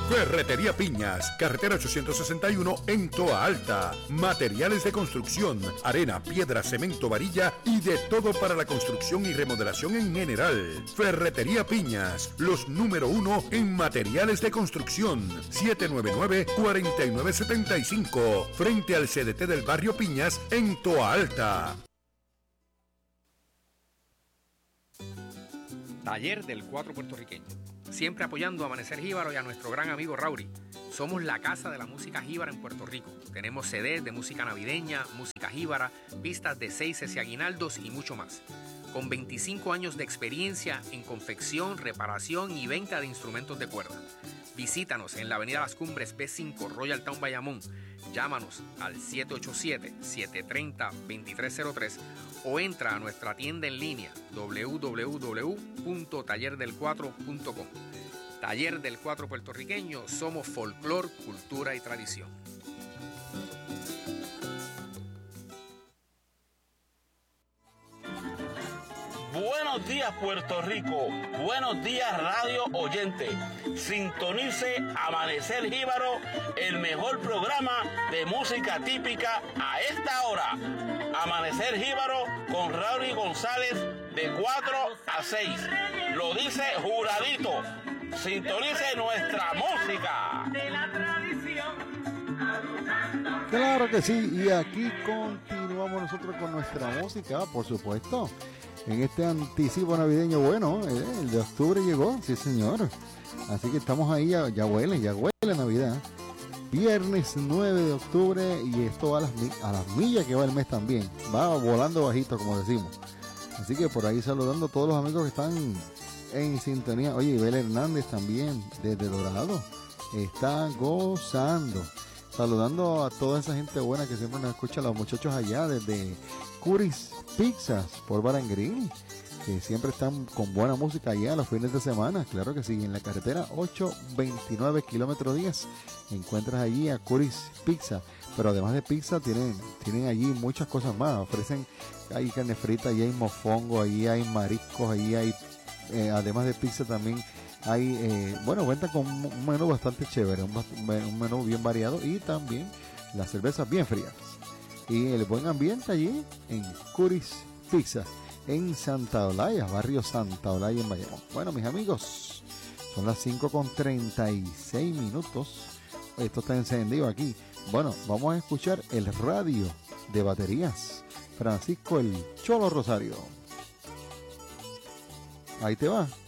Ferretería Piñas, carretera 861 en Toa Alta. Materiales de construcción, arena, piedra, cemento, varilla y de todo para la construcción y remodelación en general. Ferretería Piñas, los número 1 en materiales de construcción. 799-4975, frente al CDT del barrio Piñas en Toa Alta. Taller del Cuatro puertorriqueño. Siempre apoyando a Amanecer Jíbaro y a nuestro gran amigo Rauri. Somos la casa de la música jíbara en Puerto Rico. Tenemos CDs de música navideña, música jíbara, pistas de seises y aguinaldos y mucho más. Con 25 años de experiencia en confección, reparación y venta de instrumentos de cuerda. Visítanos en la avenida Las Cumbres B5, Royal Town, Bayamón. Llámanos al 787-730-2303 o entra a nuestra tienda en línea www.tallerdelcuatro.com. Taller del Cuatro puertorriqueño, somos folclor, cultura y tradición. Buenos días, Puerto Rico. Buenos días, radio oyente. Sintonice Amanecer Jíbaro, el mejor programa de música típica a esta hora. Amanecer Jíbaro con Raúl González de 4 a 6. Lo dice juradito. Sintonice nuestra música. Claro que sí, y aquí continuamos nosotros con nuestra música, por supuesto. En este anticipo navideño, bueno, el de octubre llegó, sí señor. Así que estamos ahí, ya huele Navidad. Viernes 9 de octubre y esto va a las millas que va el mes también. Va volando bajito, como decimos. Así que por ahí saludando a todos los amigos que están en sintonía. Oye, Ibel Hernández también, desde Dorado, está gozando. Saludando a toda esa gente buena que siempre nos escucha, los muchachos allá desde Curis Pizzas por Bar and Grill, que siempre están con buena música allá los fines de semana. Claro que sí, en la carretera 829 kilómetro 10 encuentras allí a Curis Pizza. Pero además de pizza tienen allí muchas cosas más. Ofrecen, hay carne frita, allí hay mofongo, allí hay mariscos, allí hay además de pizza también hay, cuentan con un menú bastante chévere, un menú bien variado y también las cervezas bien frías. Y el buen ambiente allí en Curis Pizza, en Santa Olaya, barrio Santa Olaya en Bayamón. Bueno, mis amigos, son las 5:36. Esto está encendido aquí. Bueno, vamos a escuchar el radio de baterías. Francisco el Cholo Rosario. Ahí te va.